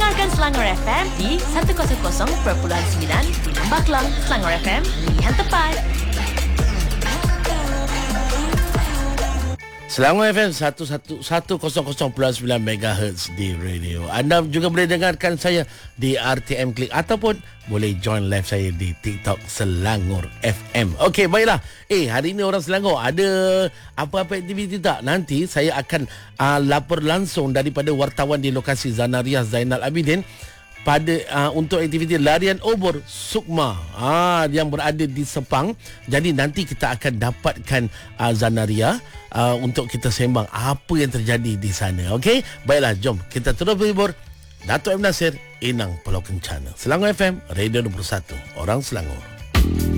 Dengarkan Selangor FM di 100.9 di Lembah Kelang. Selangor FM, pilihan tepat. Selangor FM 100.9 MHz di radio. Anda juga boleh dengarkan saya di RTM Klik ataupun boleh join live saya di TikTok Selangor FM. Okey, baiklah. Hari ini orang Selangor ada apa-apa aktiviti tak? Nanti saya akan lapor langsung daripada wartawan di lokasi Zanariah Zainal Abidin pada untuk aktiviti larian obor Sukma yang berada di Sepang. Jadi nanti kita akan dapatkan Zanaria untuk kita sembang apa yang terjadi di sana. Okey, baiklah, jom kita terus berhibur. Dato' M. Nasir, Inang Pulau Kencana. Selangor FM, Radio 21, orang Selangor.